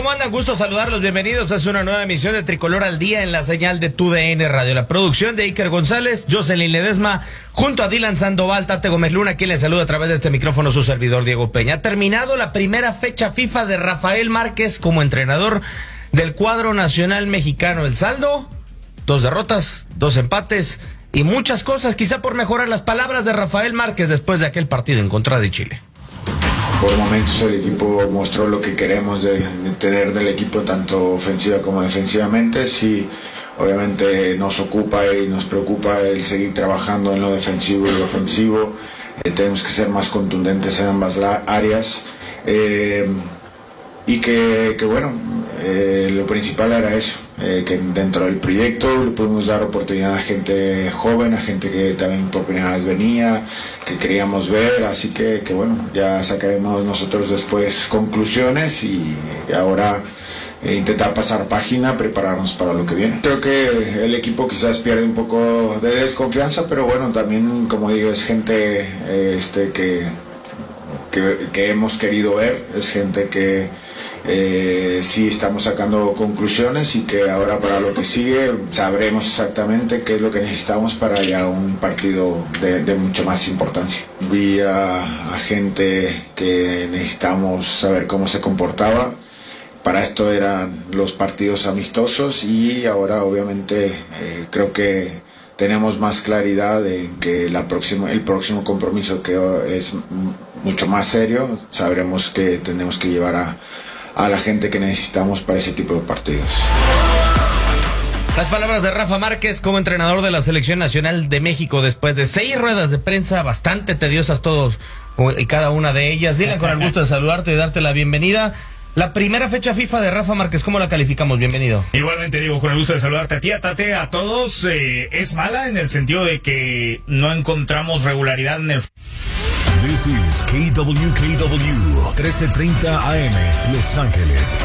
¿Cómo andan? Gusto saludarlos, bienvenidos a una nueva emisión de Tricolor al Día en la señal de TUDN Radio. La producción de Iker González, Jocelyn Ledesma, junto a Dylan Sandoval, Tate Gómez Luna, quien les saluda a través de este micrófono su servidor Diego Peña. Ha terminado la primera fecha FIFA de Rafael Márquez como entrenador del cuadro nacional mexicano. El saldo, 2 derrotas, 2 empates y muchas cosas, quizá por mejorar. Las palabras de Rafael Márquez después de aquel partido en contra de Chile. Por momentos el equipo mostró lo que queremos de tener del equipo, tanto ofensiva como defensivamente. Sí, obviamente nos ocupa y nos preocupa el seguir trabajando en lo defensivo y lo ofensivo. Tenemos que ser más contundentes en ambas áreas. Y que bueno, lo principal era eso, que dentro del proyecto le pudimos dar oportunidad a gente joven, a gente que también por primera vez venía, que queríamos ver, así que bueno, ya sacaremos nosotros después conclusiones y ahora intentar pasar página, prepararnos para lo que viene. Creo que el equipo quizás pierde un poco de desconfianza, pero bueno, también como digo, es gente que hemos querido ver, es gente que sí estamos sacando conclusiones y que ahora para lo que sigue sabremos exactamente qué es lo que necesitamos para ya un partido de mucha más importancia. Vi a gente que necesitamos saber cómo se comportaba. Para esto eran los partidos amistosos y ahora obviamente creo que tenemos más claridad en que el próximo compromiso, que es mucho más serio, sabremos que tenemos que llevar a la gente que necesitamos para ese tipo de partidos. Las palabras de Rafa Márquez como entrenador de la Selección Nacional de México después de 6 ruedas de prensa bastante tediosas todos y cada una de ellas. Dylan, con el gusto de saludarte y darte la bienvenida. La primera fecha FIFA de Rafa Márquez, ¿cómo la calificamos? Bienvenido. Igualmente, digo, con el gusto de saludarte a ti, a Tate, a todos. Es mala en el sentido de que no encontramos regularidad en el... This is KWKW 1330 AM, Los Ángeles.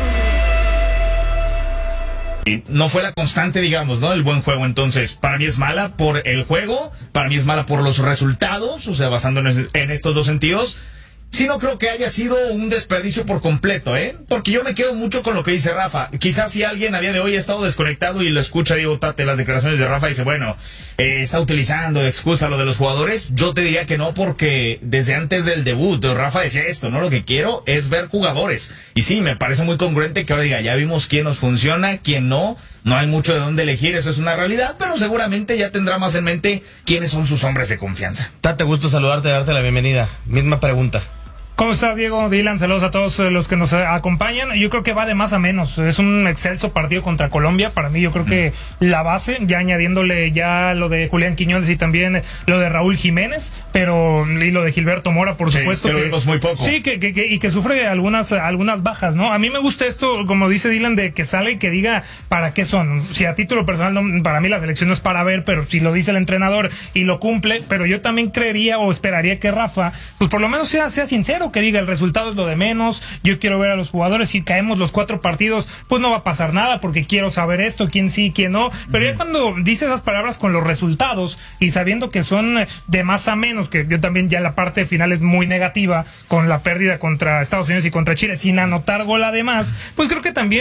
No fue la constante, digamos, ¿no? El buen juego. Entonces, para mí es mala por el juego, para mí es mala por los resultados, o sea, basándonos en estos dos sentidos. Sí, no creo que haya sido un desperdicio por completo, porque yo me quedo mucho con lo que dice Rafa. Quizás si alguien a día de hoy ha estado desconectado y lo escucha, Diego Tate, las declaraciones de Rafa, y dice, bueno, está utilizando de excusa lo de los jugadores. Yo te diría que no, porque desde antes del debut Rafa decía esto, ¿no? Lo que quiero es ver jugadores. Y sí, me parece muy congruente que ahora diga, ya vimos quién nos funciona, quién no. No hay mucho de dónde elegir, eso es una realidad, pero seguramente ya tendrá más en mente quiénes son sus hombres de confianza. Tate, gusto saludarte y darte la bienvenida. Misma pregunta. ¿Cómo estás, Diego? Dylan, saludos a todos los que nos acompañan. Yo creo que va de más a menos. Es un excelso partido contra Colombia. Para mí, yo creo que la base, ya añadiéndole ya lo de Julián Quiñones y también lo de Raúl Jiménez, y lo de Gilberto Mora, por supuesto. Que lo vimos muy poco. Sí, y que sufre algunas bajas, ¿no? A mí me gusta esto, como dice Dylan, de que sale y que diga para qué son. Si a título personal, no, para mí la selección no es para ver, pero si lo dice el entrenador y lo cumple, pero yo también creería o esperaría que Rafa, pues por lo menos sea sincero, que diga el resultado es lo de menos, yo quiero ver a los jugadores, si caemos los 4 partidos pues no va a pasar nada porque quiero saber esto, quién sí, quién no, pero ya cuando dice esas palabras con los resultados y sabiendo que son de más a menos, que yo también ya la parte final es muy negativa con la pérdida contra Estados Unidos y contra Chile sin anotar gol además, pues creo que también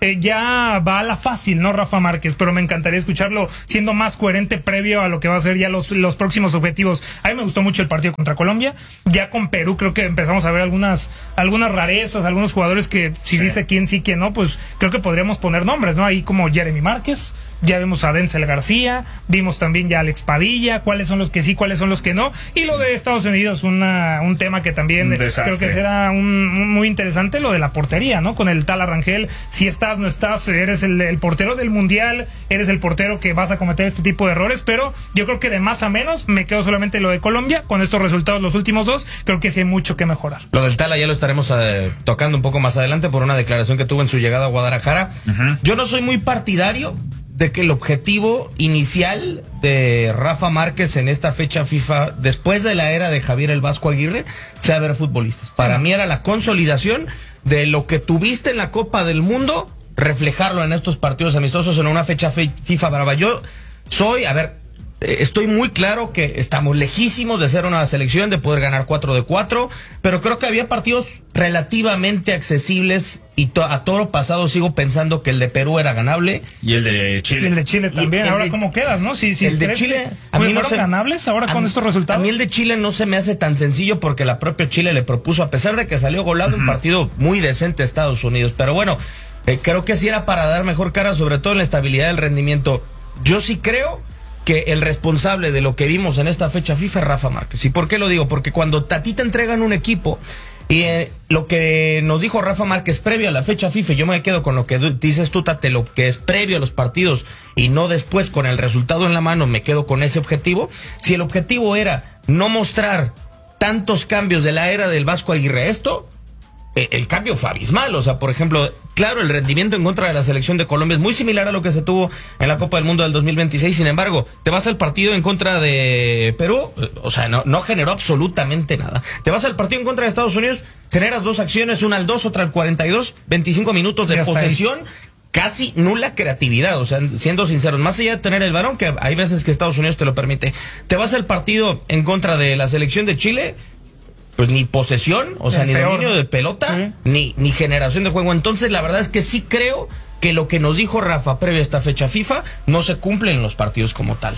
ya va a la fácil, ¿no? Rafa Márquez, pero me encantaría escucharlo siendo más coherente previo a lo que va a ser ya los próximos objetivos. A mí me gustó mucho el partido contra Colombia, ya con Perú creo que empezamos a ver algunas rarezas, algunos jugadores que si dice quién sí, quién no, pues creo que podríamos poner nombres, ¿no? Ahí como Jeremy Márquez, ya vemos a Denzel García, vimos también ya a Alex Padilla, cuáles son los que sí, cuáles son los que no, y lo de Estados Unidos, un tema que también creo que será muy interesante, lo de la portería, ¿no? Con el Tala Rangel, si estás, no estás, eres el portero del Mundial, eres el portero que vas a cometer este tipo de errores, pero yo creo que de más a menos, me quedo solamente lo de Colombia, con estos resultados los últimos 2, creo que sí hay mucho que mejorar. Lo del Tala ya lo estaremos tocando un poco más adelante por una declaración que tuvo en su llegada a Guadalajara. Yo no soy muy partidario de que el objetivo inicial de Rafa Márquez en esta fecha FIFA, después de la era de Javier el Vasco Aguirre, sea ver futbolistas. Para mí era la consolidación de lo que tuviste en la Copa del Mundo, reflejarlo en estos partidos amistosos en una fecha FIFA brava. Yo soy, Estoy muy claro que estamos lejísimos de ser una selección, de poder ganar 4 de 4, pero creo que había partidos relativamente accesibles y a toro pasado sigo pensando que el de Perú era ganable. Y el de Chile. Y el de Chile también. Ahora, ¿cómo quedas, no? Si el de Chile, a mí fueron ganables ahora con estos resultados. A mí el de Chile no se me hace tan sencillo porque la propia Chile le propuso, a pesar de que salió golado, un partido muy decente a Estados Unidos. Pero bueno, creo que sí era para dar mejor cara, sobre todo en la estabilidad del rendimiento. Yo sí creo que el responsable de lo que vimos en esta fecha FIFA es Rafa Márquez. ¿Y por qué lo digo? Porque cuando a ti te entregan un equipo y lo que nos dijo Rafa Márquez previo a la fecha FIFA, yo me quedo con lo que dices tú, Tate, lo que es previo a los partidos y no después con el resultado en la mano, me quedo con ese objetivo. Si el objetivo era no mostrar tantos cambios de la era del Vasco Aguirre, el cambio fue abismal. O sea, por ejemplo, claro, el rendimiento en contra de la selección de Colombia es muy similar a lo que se tuvo en la Copa del Mundo del 2026. Sin embargo, te vas al partido en contra de Perú, o sea, no generó absolutamente nada. Te vas al partido en contra de Estados Unidos, generas 2 acciones, una al 2, otra al 42, 25 minutos de posesión, casi nula creatividad. O sea, siendo sinceros, más allá de tener el balón, que hay veces que Estados Unidos te lo permite, te vas al partido en contra de la selección de Chile, pues ni posesión, o sea, ni dominio de pelota, ni generación de juego. Entonces, la verdad es que sí creo que lo que nos dijo Rafa previo a esta fecha FIFA no se cumple en los partidos como tal.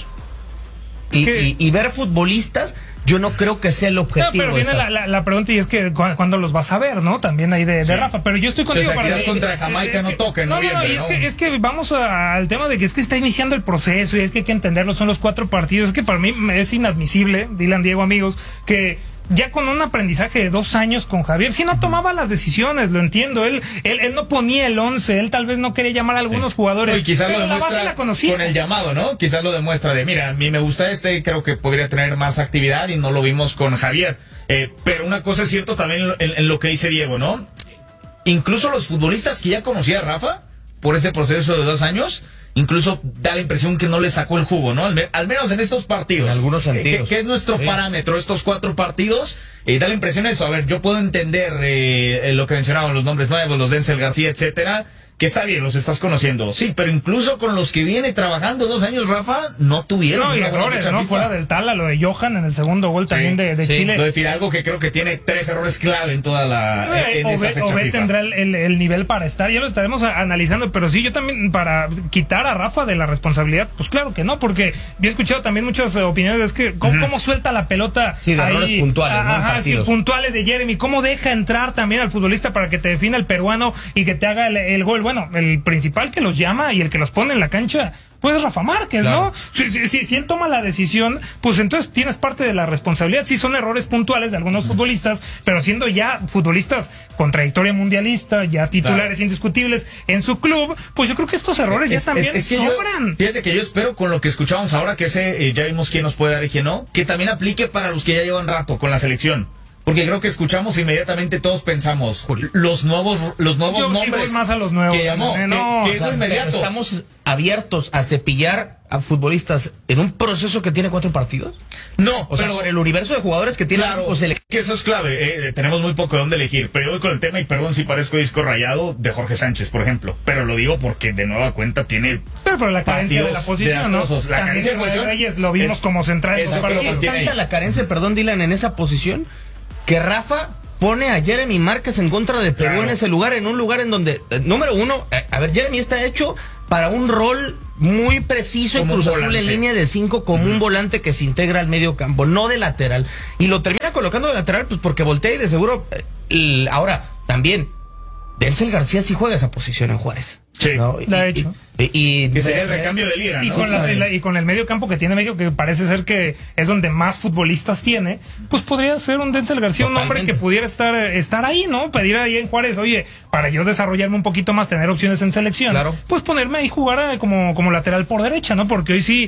Y ver futbolistas, yo no creo que sea el objetivo. No, pero viene la pregunta, y es que cuando los vas a ver, ¿no? También ahí de Rafa. Pero yo estoy contigo. Entonces, para contra Jamaica no toquen, ¿no? Es que vamos al tema de que es que está iniciando el proceso y es que hay que entenderlo, son los 4 partidos. Es que para mí es inadmisible, Dylan, Diego, amigos, que ya con un aprendizaje de 2 años con Javier, sí no tomaba las decisiones, lo entiendo, él no ponía el 11, él tal vez no quería llamar a algunos jugadores, y quizás lo demuestra con el llamado, ¿no? Quizás lo demuestra de, mira, a mí me gusta creo que podría tener más actividad y no lo vimos con Javier, pero una cosa es cierto también en lo que dice Diego, ¿no? Incluso los futbolistas que ya conocía a Rafa por este proceso de 2 años, incluso da la impresión que no le sacó el jugo, ¿no? Al menos en estos partidos. En algunos sentidos. Que es nuestro parámetro, estos 4 partidos. Da la impresión eso. A ver, yo puedo entender lo que mencionaban, los nombres nuevos, los Denzel García, etcétera, que está bien, los estás conociendo. Sí, pero incluso con los que viene trabajando 2 años, Rafa, no tuvieron. No, y errores, ¿no? Fuera del Tala, lo de Johan en el segundo gol también de Chile. Lo de Fidalgo, que creo que tiene 3 errores clave en toda esta fecha Ové FIFA. tendrá el nivel para estar, ya lo estaremos analizando, pero sí, yo también, para quitar a Rafa de la responsabilidad, pues claro que no, porque yo he escuchado también muchas opiniones, es que cómo suelta la pelota de errores puntuales, ¿no? Puntuales de Jeremy, cómo deja entrar también al futbolista para que te defina el peruano y que te haga el gol. Bueno, el principal que los llama y el que los pone en la cancha, pues Rafa Márquez, claro, ¿no? Si él toma la decisión, pues entonces tienes parte de la responsabilidad. Sí son errores puntuales de algunos futbolistas, pero siendo ya futbolistas con trayectoria mundialista, ya titulares indiscutibles en su club, pues yo creo que estos errores ya también sobran. Fíjate que yo espero, con lo que escuchamos ahora, que ya vimos quién nos puede dar y quién no, que también aplique para los que ya llevan rato con la selección. Porque creo que escuchamos inmediatamente, todos pensamos los nuevos nombres. Yo sí voy más a los nuevos. Que llamó, que es lo inmediato. ¿Estamos abiertos a cepillar a futbolistas en un proceso que tiene 4 partidos? No, o sea, con el universo de jugadores que tiene. Claro, que eso es clave. Tenemos muy poco de dónde elegir. Pero yo voy con el tema, y perdón si parezco disco rayado, de Jorge Sánchez, por ejemplo. Pero lo digo porque de nueva cuenta tiene. Pero la carencia de la posición, ¿no? La carencia de posición. Reyes lo vimos como central. Es tanta la carencia, perdón, Dylan, en esa posición, que Rafa pone a Jeremy Márquez en contra de Perú en ese lugar, en un lugar en donde, número uno, a ver, Jeremy está hecho para un rol muy preciso en Cruz Azul en línea de 5, como un volante que se integra al medio campo, no de lateral. Y lo termina colocando de lateral, pues porque voltea y de seguro. Ahora, también, Denzel García sí juega esa posición en Juárez. Sí, ¿no? La ha hecho. Que sería el recambio de Lira, ¿no? Y con el medio campo que tiene México, que parece ser que es donde más futbolistas tiene, pues podría ser un Denzel García, un hombre que pudiera estar ahí, ¿no? Pedir ahí en Juárez, oye, para yo desarrollarme un poquito más, tener opciones en selección, claro, pues ponerme ahí jugar como lateral por derecha, ¿no? Porque hoy sí,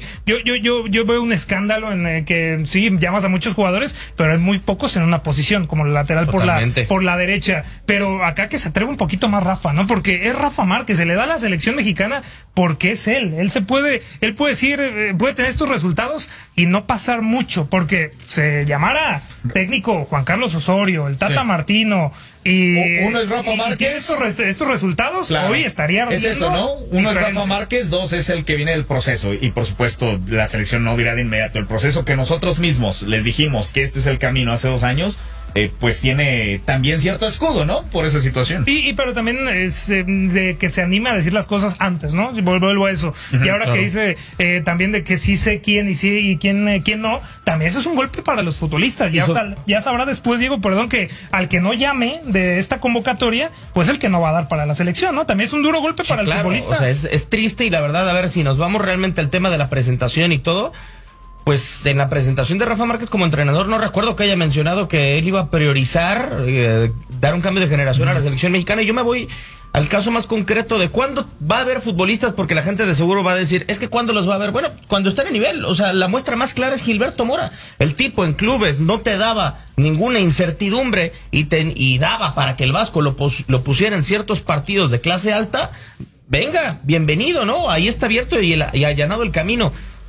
yo veo un escándalo en que sí llamas a muchos jugadores, pero hay muy pocos en una posición como lateral por la derecha. Pero acá que se atreve un poquito más Rafa, ¿no? Porque es Rafa Márquez, el le da a la selección mexicana porque es él. Él puede decir, puede tener estos resultados y no pasar mucho, porque se llamara técnico Juan Carlos Osorio, el Tata Martino, y uno es Rafa Márquez. Tiene estos resultados, claro, hoy estaría ardiendo. Es eso, ¿no? Uno diferente. es Rafa Márquez, dos es el que viene del proceso. Y por supuesto, la selección no dirá de inmediato. El proceso que nosotros mismos les dijimos que este es el camino hace 2 años, pues tiene también cierto escudo, ¿no? Por esa situación. Pero también es de que se anime a decir las cosas antes, ¿no? Vuelvo a eso. Y ahora que dice también de que sí sé quién y quién no, también eso es un golpe para los futbolistas. Ya sabrá después, Diego, que al que no llame de esta convocatoria, pues el que no va a dar para la selección, ¿no? También es un duro golpe para el futbolista. O sea, es triste, y la verdad, a ver, si nos vamos realmente al tema de la presentación y todo, pues en la presentación de Rafa Márquez como entrenador no recuerdo que haya mencionado que él iba a priorizar dar un cambio de generación a la selección mexicana. Y yo me voy al caso más concreto de cuándo va a haber futbolistas, porque la gente de seguro va a decir, es que ¿cuándo los va a ver? Bueno, cuando están en nivel. O sea, la muestra más clara es Gilberto Mora. El tipo en clubes no te daba ninguna incertidumbre y daba para que el Vasco lo pusiera en ciertos partidos de clase alta. Venga, bienvenido, ¿no? Ahí está abierto y allanado el camino.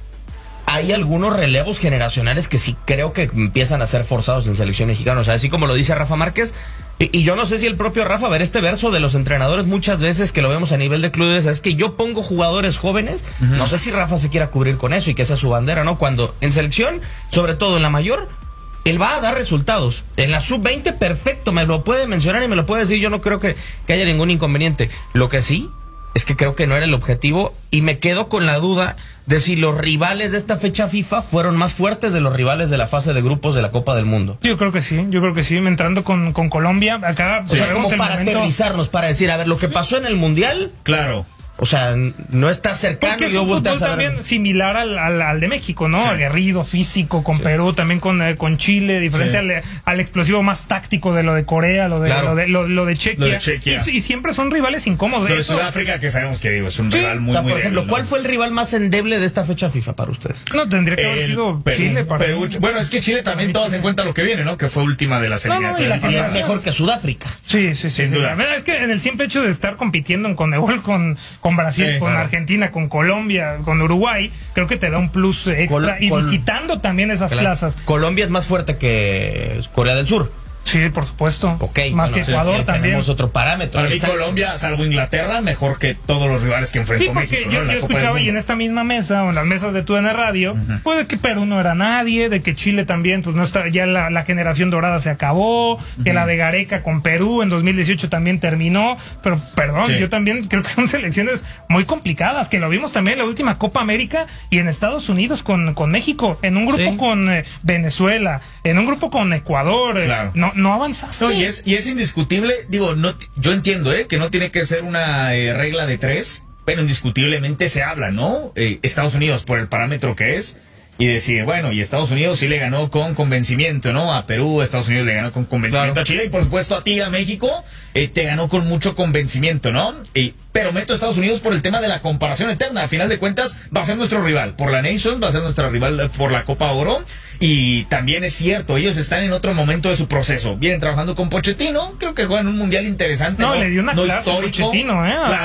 Hay algunos relevos generacionales que sí creo que empiezan a ser forzados en selección mexicana. O sea, así como lo dice Rafa Márquez, y yo no sé si el propio Rafa, ver este verso de los entrenadores muchas veces que lo vemos a nivel de clubes, es que yo pongo jugadores jóvenes. No sé si Rafa se quiera cubrir con eso y que esa es su bandera, ¿no? Cuando en selección, sobre todo en la mayor, él va a dar resultados. En la sub-20, perfecto, me lo puede mencionar y me lo puede decir. Yo no creo que haya ningún inconveniente. Lo que sí es que creo que no era el objetivo, y me quedo con la duda de si los rivales de esta fecha FIFA fueron más fuertes de los rivales de la fase de grupos de la Copa del Mundo. Yo creo que sí, entrando con Colombia, acá o sea, como para aterrizarnos, para decir, a ver, lo que pasó en el Mundial, claro, o sea, no está cercano. Porque es un fútbol también similar al de México, ¿no? Sí. Aguerrido, físico, con Perú, también con Chile, diferente al explosivo más táctico de lo de Corea, lo de Chequia. Y siempre son rivales incómodos. Lo de Sudáfrica, que sabemos que es un rival muy por ejemplo, débil, ¿cuál fue el rival más endeble de esta fecha FIFA para ustedes? No, tendría que haber sido Chile. Perú. Bueno, es que Chile también todos en cuenta lo que viene, ¿no? Que fue última de la serie. Y es mejor que Sudáfrica. Sí. Sin duda. Es que en el simple hecho de estar compitiendo en Conmebol con Brasil, con Argentina, con Colombia, con Uruguay, creo que te da un plus extra, y visitando también esas plazas. Colombia es más fuerte que Corea del Sur. Sí, por supuesto. Okay, más que Ecuador también. Tenemos otro parámetro. Para mí Colombia, salvo Inglaterra, mejor que todos los rivales que enfrentó México. Sí, porque yo escuchaba, y en esta misma mesa, o en las mesas de TUDN Radio, pues de que Perú no era nadie, de que Chile también, pues no está, ya la generación dorada se acabó, que la de Gareca con Perú en 2018 también terminó, pero perdón, yo también creo que son selecciones muy complicadas, que lo vimos también en la última Copa América y en Estados Unidos con México, en un grupo con Venezuela, en un grupo con Ecuador, no avanzaste. No, y es indiscutible, digo, yo entiendo que no tiene que ser una regla de 3, pero indiscutiblemente se habla, ¿no? Estados Unidos, por el parámetro que es, y decir, bueno, y Estados Unidos sí le ganó con convencimiento, ¿no? A Perú, Estados Unidos le ganó con convencimiento a Chile, y por supuesto a ti, a México, te ganó con mucho convencimiento, ¿no? Pero meto a Estados Unidos por el tema de la comparación eterna. Al final de cuentas, va a ser nuestro rival por la Nations, va a ser nuestra rival por la Copa Oro. Y también es cierto, ellos están en otro momento de su proceso. Vienen trabajando con Pochettino, creo que juegan un mundial interesante. No, le dio una clase a Pochettino,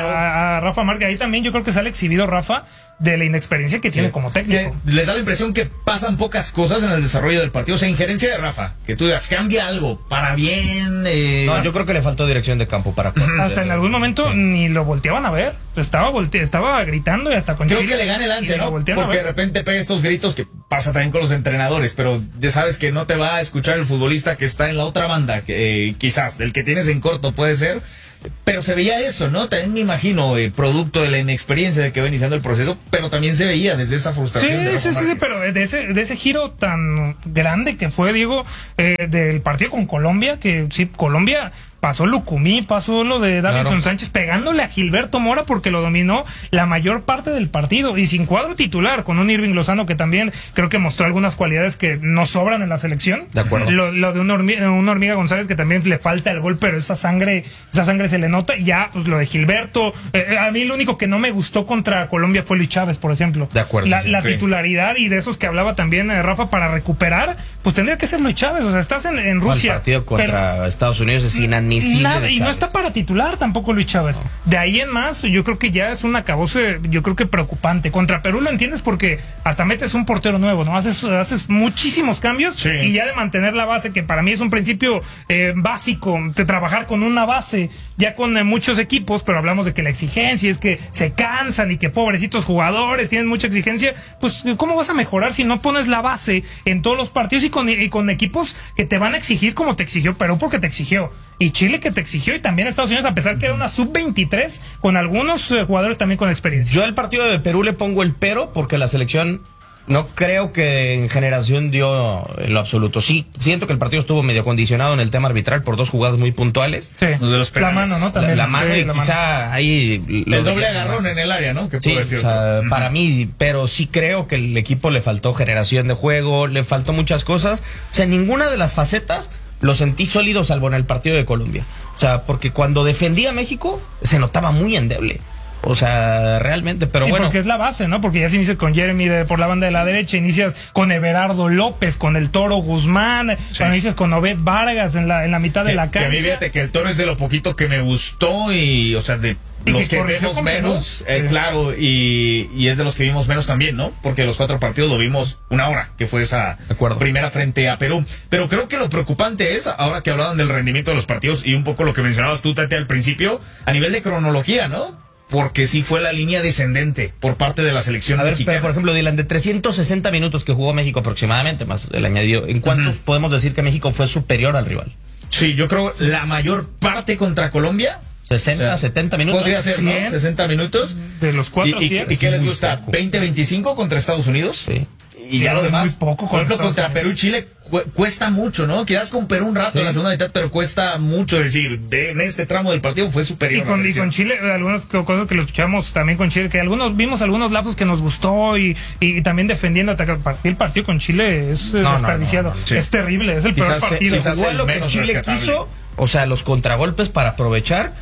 a Rafa Márquez. Ahí también yo creo que sale exhibido Rafa de la inexperiencia que tiene como técnico. Les da la impresión que pasan pocas cosas en el desarrollo del partido. O sea, injerencia de Rafa, que tú digas, cambia algo para bien. No, yo creo que le faltó dirección de campo para hasta en algún momento ni lo volteaban a ver. Estaba gritando y hasta con creo Chile, que le gane el ansia, ¿no? Porque de repente pega estos gritos, que pasa también con los entrenadores, pero ya sabes que no te va a escuchar el futbolista que está en la otra banda, que quizás el que tienes en corto puede ser, pero se veía eso, ¿no? También me imagino, producto de la inexperiencia de que va iniciando el proceso, pero también se veía desde esa frustración. Sí, pero de ese giro tan grande que fue, Diego, del partido con Colombia, que sí, Colombia pasó Lucumí, pasó lo de Davinson Sánchez pegándole a Gilberto Mora porque lo dominó la mayor parte del partido y sin cuadro titular, con un Irving Lozano que también creo que mostró algunas cualidades que no sobran en la selección. De acuerdo. Lo de una Hormiga González que también le falta el gol, pero esa sangre se le nota. Y ya, pues lo de Gilberto. A mí lo único que no me gustó contra Colombia fue Luis Chávez, por ejemplo. De acuerdo. La titularidad y de esos que hablaba también Rafa para recuperar, pues tendría que ser Luis Chávez. O sea, estás en Rusia. El partido contra Estados Unidos es inadmisible. Nada, y no está para titular tampoco Luis Chávez. No. De ahí en más, yo creo que ya es un acabose, yo creo que preocupante. Contra Perú lo entiendes porque hasta metes un portero nuevo, ¿no? Haces muchísimos cambios y ya de mantener la base, que para mí es un principio básico, de trabajar con una base, ya con muchos equipos, pero hablamos de que la exigencia es que se cansan y que pobrecitos jugadores tienen mucha exigencia. Pues, ¿cómo vas a mejorar si no pones la base en todos los partidos y con equipos que te van a exigir como te exigió Perú, porque te exigió, y Chile que te exigió, y también Estados Unidos, a pesar que era una sub-23 con algunos jugadores también con experiencia? Yo al partido de Perú le pongo el pero, porque la selección no creo que en generación dio en lo absoluto. Sí, siento que el partido estuvo medio condicionado en el tema arbitral por dos jugadas muy puntuales. Sí, de los la mano, ¿no? También. La mano, y quizá ahí... El doble agarrón en el área, ¿no? Que sí, o sea, para mí, pero sí creo que el equipo le faltó generación de juego, le faltó muchas cosas. O sea, ninguna de las facetas lo sentí sólido, salvo en el partido de Colombia. O sea, porque cuando defendía a México, se notaba muy endeble. O sea, realmente, pero bueno. Porque es la base, ¿no? Porque ya se inicias con Jeremy por la banda de la derecha, inicias con Everardo López, con el Toro Guzmán, cuando inicias con Obed Vargas en la mitad de la cancha. Que a mí, fíjate que el Toro es de lo poquito que me gustó y, o sea, de los que vemos menos, claro, y es de los que vimos menos también, ¿no? Porque los 4 partidos lo vimos una hora, que fue esa primera frente a Perú. Pero creo que lo preocupante es, ahora que hablaban del rendimiento de los partidos y un poco lo que mencionabas tú, Tati, al principio, a nivel de cronología, ¿no? Porque sí fue la línea descendente por parte de la selección mexicana. Pero por ejemplo, Dylan, de 360 minutos que jugó México aproximadamente, más el añadido, ¿en cuántos podemos decir que México fue superior al rival? Sí, yo creo la mayor parte contra Colombia. 60, 70 minutos. Podría ser, ¿no? 60 minutos. De los 4 ¿Y qué les gusta? ¿20-25 contra Estados Unidos? Sí. Y ya lo demás, muy poco por ejemplo, contra Perú y Chile cuesta mucho, ¿no? Quedas con Perú un rato en la segunda mitad, pero cuesta mucho. Es decir, en este tramo del partido fue superior. Y con Chile, algunas cosas que lo escuchamos también con Chile, que vimos algunos lapsos que nos gustó y también defendiendo. El partido con Chile es desperdiciado. No. Sí. Es terrible, es el peor partido. Quizás igual lo que Chile rescatable quiso, o sea, los contragolpes para aprovechar.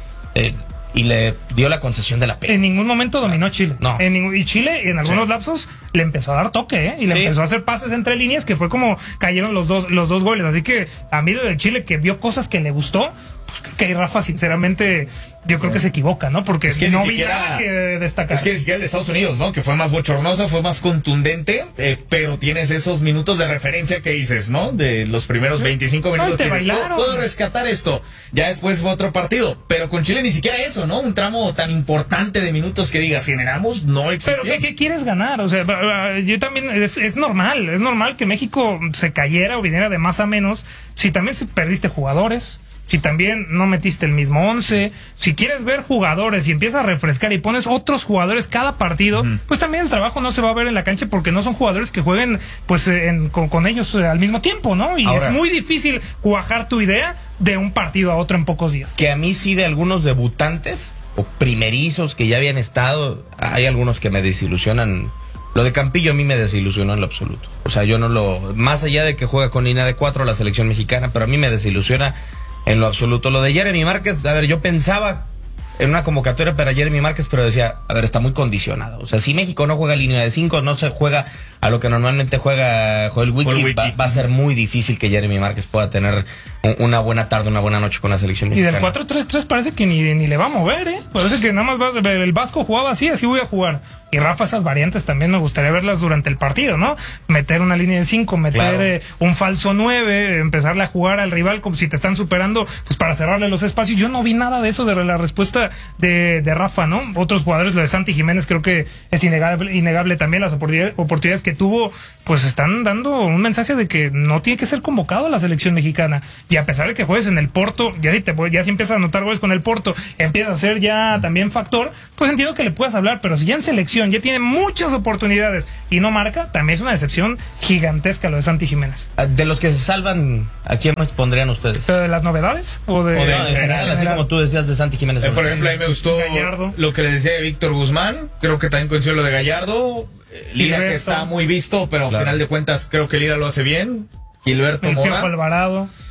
Y le dio la concesión de la pena. En ningún momento dominó Chile. No. Y Chile, en algunos lapsos, le empezó a dar toque, y le empezó a hacer pases entre líneas, que fue como cayeron los dos goles. Así que a mí de Chile, que vio cosas que le gustó, pues creo que ahí Rafa, sinceramente, yo creo que se equivoca, ¿no? Porque es que no vi nada que destacar. Es que ni siquiera el de Estados Unidos, ¿no? Que fue más bochornoso, fue más contundente, pero tienes esos minutos de referencia que dices, ¿no? De los primeros 25 minutos. Te bailaron. Puedo rescatar esto. Ya después fue otro partido. Pero con Chile ni siquiera eso, ¿no? Un tramo tan importante de minutos que digas, generamos, no existió. Pero ¿qué quieres ganar? O sea, yo también, es normal que México se cayera o viniera de más a menos, si también perdiste jugadores, si también no metiste el mismo 11, si quieres ver jugadores y empiezas a refrescar y pones otros jugadores cada partido, pues también el trabajo no se va a ver en la cancha, porque no son jugadores que jueguen pues con ellos al mismo tiempo, ¿no? Y ahora, es muy difícil cuajar tu idea de un partido a otro en pocos días. Que a mí sí, de algunos debutantes o primerizos que ya habían estado, hay algunos que me desilusionan. Lo de Campillo a mí me desilusionó en lo absoluto. O sea, yo más allá de que juega con línea de 4 la selección mexicana, pero a mí me desilusiona en lo absoluto. Lo de Jeremy Márquez, a ver, yo pensaba en una convocatoria para Jeremy Márquez, pero decía, a ver, está muy condicionado. O sea, si México no juega línea de 5, no se juega a lo que normalmente juega Joel Wiki, va a ser muy difícil que Jeremy Márquez pueda tener una buena tarde, una buena noche con la selección mexicana. Y del 4-3-3 parece que ni le va a mover, ¿eh? Parece que nada más el Vasco jugaba así voy a jugar. Y Rafa, esas variantes también me gustaría verlas durante el partido, ¿no? Meter una línea de 5, meter un falso 9, empezarle a jugar al rival como si te están superando, pues para cerrarle los espacios. Yo no vi nada de eso de la respuesta de Rafa, ¿no? Otros jugadores, lo de Santi Jiménez, creo que es innegable también. Las oportunidades que tuvo, pues están dando un mensaje de que no tiene que ser convocado a la selección mexicana. Y a pesar de que juegues en el Porto, ya si empiezas a anotar goles con el Porto, empieza a ser ya también factor, pues entiendo que le puedas hablar, pero si ya en selección ya tiene muchas oportunidades y no marca, también es una decepción gigantesca lo de Santi Jiménez. De los que se salvan, ¿a quién más pondrían ustedes? ¿De las novedades? ¿O de general, así como tú decías de Santi Jiménez? Por ejemplo, a mí me gustó Gallardo, lo que le decía de Víctor Guzmán, creo que también coincido lo de Gallardo, Lira, que está muy visto, pero al final de cuentas creo que Lira lo hace bien. Gilberto Mora, Alvarado,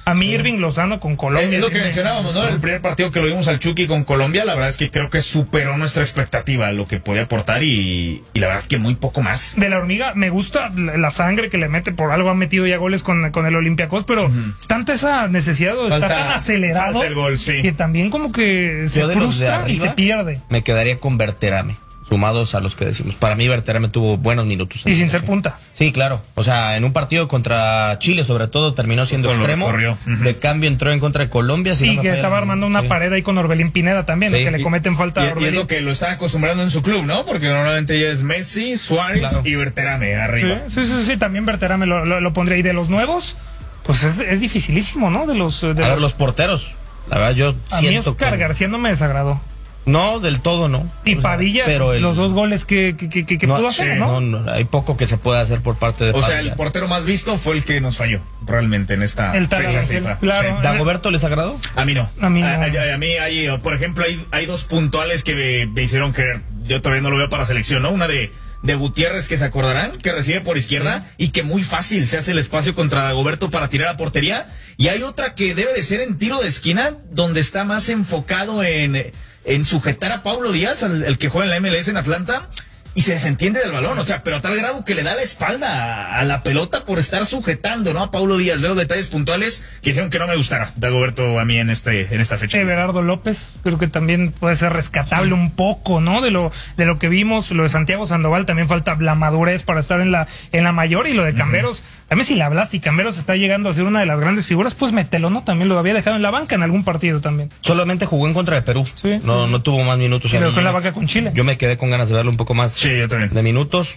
A mí Irving Lozano con Colombia. Es lo que mencionábamos, ¿no? El primer partido que lo vimos al Chucky con Colombia, la verdad es que creo que superó nuestra expectativa, lo que podía aportar y la verdad que muy poco más. De la Hormiga, me gusta la sangre que le mete, por algo ha metido ya goles con el Olympiacos, pero es tanta esa necesidad, está tan acelerado el gol, sí. que también como que se frustra y se pierde. Me quedaría con Berterame, sumados a los que decimos. Para mí Berterame tuvo buenos minutos. Y sin ser punta. Sí, claro. O sea, en un partido contra Chile, sobre todo, terminó siendo extremo. De cambio entró en contra de Colombia. Y que estaba armando una pared ahí con Orbelín Pineda también, que le cometen falta a Orbelín. Y es lo que lo están acostumbrando en su club, ¿no? Porque normalmente ya es Messi, Suárez y Berterame arriba. Sí, también Berterame lo pondría. Y de los nuevos, pues es dificilísimo, ¿no? Los porteros. La verdad, yo siento que García no me desagradó. No, del todo no. Y Padilla, pero los 2 goles que pudo hacer, ¿no? No, hay poco que se puede hacer por parte de Padilla. O sea, el portero más visto fue el que nos falló, realmente, en esta fecha FIFA. Claro. Sí. ¿Dagoberto les agradó? A mí no. A mí no. A mí hay, por ejemplo, hay 2 puntuales que me hicieron que yo todavía no lo veo para selección, ¿no? Una de Gutiérrez, que se acordarán, que recibe por izquierda y que muy fácil se hace el espacio contra Dagoberto para tirar a portería. Y hay otra que debe de ser en tiro de esquina, donde está más enfocado en sujetar a Paulo Díaz, el que juega en la MLS en Atlanta, y se desentiende del balón, o sea, pero a tal grado que le da la espalda a la pelota por estar sujetando, ¿no? A Paulo Díaz. Veo detalles puntuales que hicieron que no me gustara Dagoberto a mí en esta fecha. Everardo López, creo que también puede ser rescatable un poco, ¿no? De lo que vimos. Lo de Santiago Sandoval, también falta la madurez para estar en la mayor. Y lo de Camberos, también si le hablaste y Camberos está llegando a ser una de las grandes figuras, pues mételo, ¿no? También lo había dejado en la banca en algún partido también. Solamente jugó en contra de Perú. Sí. No tuvo más minutos. Y lo dejó en la banca con Chile. Yo me quedé con ganas de verlo un poco más. Sí, yo también. De minutos.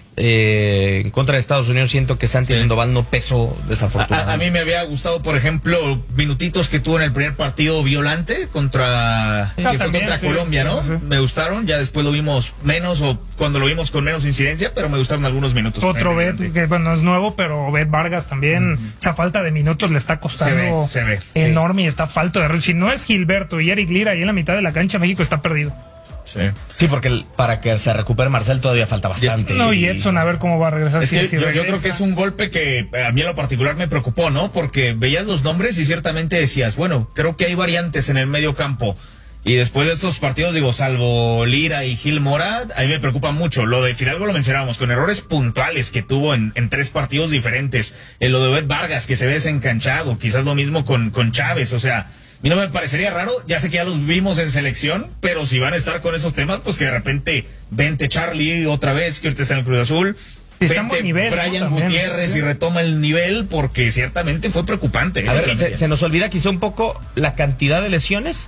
En contra de Estados Unidos siento que Santi Sandoval no pesó, desafortunadamente. A mí me había gustado, por ejemplo, minutitos que tuvo en el primer partido Violante contra Colombia, ¿no? Sí. Me gustaron, ya después lo vimos menos, o cuando lo vimos con menos incidencia, pero me gustaron algunos minutos. Otro Bet, que bueno, es nuevo, pero Bet Vargas también, esa falta de minutos le está costando se ve, enorme, y está falto de... Si no es Gilberto y Eric Lira ahí en la mitad de la cancha, México está perdido. Sí, porque para que se recupere Marcel todavía falta bastante. No, y Edson a ver cómo va a regresar. Yo creo que es un golpe que a mí en lo particular me preocupó, ¿no? Porque veías los nombres y ciertamente decías, bueno, creo que hay variantes en el medio campo. Y después de estos partidos, digo, salvo Lira y Gil Mora, a mí me preocupa mucho. Lo de Fidalgo lo mencionábamos, con errores puntuales que tuvo en 3 partidos diferentes. Lo de Bet Vargas, que se ve desencanchado. Quizás lo mismo con Chávez, o sea... A mí no me parecería raro, ya sé que ya los vimos en selección, pero si van a estar con esos temas, pues que de repente vente Charlie otra vez, que ahorita está en el Cruz Azul, está en buen nivel, Brian Gutiérrez y retoma el nivel, porque ciertamente fue preocupante. A ver, se nos olvida quizá un poco la cantidad de lesiones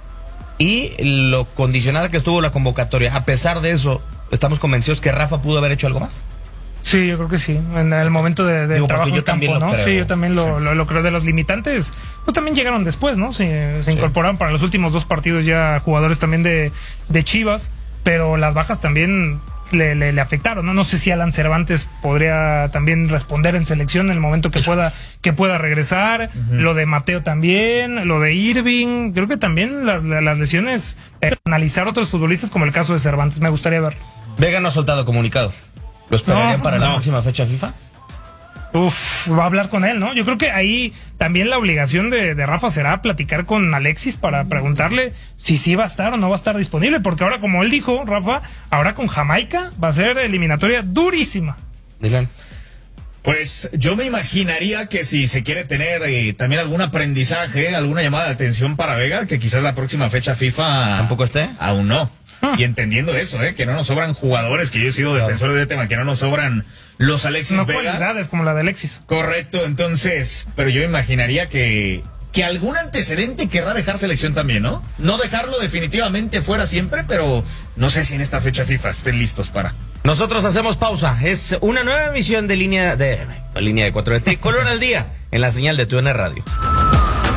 y lo condicionada que estuvo la convocatoria. A pesar de eso, ¿estamos convencidos que Rafa pudo haber hecho algo más? Sí, yo creo que sí. En el momento de trabajo en campo, ¿no? Sí, yo también lo creo. De los limitantes, pues también llegaron después, ¿no? Se incorporaron para los últimos 2 partidos ya jugadores también de Chivas, pero las bajas también le afectaron, ¿no? No sé si Alan Cervantes podría también responder en selección en el momento que pueda regresar. Lo de Mateo también, lo de Irving. Creo que también las lesiones, analizar otros futbolistas como el caso de Cervantes, me gustaría ver. Vega no ha soltado comunicado. ¿Lo esperarían para la próxima fecha FIFA? Va a hablar con él, ¿no? Yo creo que ahí también la obligación de Rafa será platicar con Alexis para preguntarle si sí va a estar o no va a estar disponible, porque ahora, como él dijo, Rafa, ahora con Jamaica va a ser eliminatoria durísima. Dylan. Pues yo me imaginaría que si se quiere tener también algún aprendizaje, alguna llamada de atención para Vega, que quizás la próxima fecha FIFA... ¿Tampoco esté? Aún no. Y entendiendo eso, que no nos sobran jugadores, que yo he sido defensor de tema, que no nos sobran los Alexis no Vega. Cualidades como la de Alexis. Correcto, entonces, pero yo imaginaría que algún antecedente querrá dejar selección también, ¿no? No dejarlo definitivamente fuera siempre, pero no sé si en esta fecha FIFA estén listos para... Nosotros hacemos pausa. Es una nueva emisión de línea de 4 de Tricolor al día en la señal de TUDN Radio.